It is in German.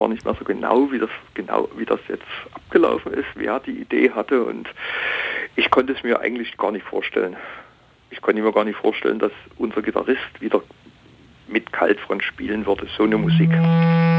war nicht mehr so wie das jetzt abgelaufen ist, wer die Idee hatte, und ich konnte es mir eigentlich gar nicht vorstellen. Ich konnte mir gar nicht vorstellen, dass unser Gitarrist wieder mit Kaltfront spielen würde, so eine Musik.